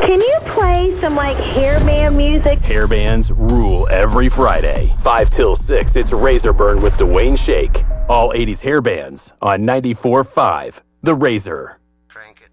Can you play some, hairband music? Hairbands rule every Friday. 5 till 6, it's Razor Burn with Dwayne Shake. All 80s hairbands on 94.5 The Razor. Crank it.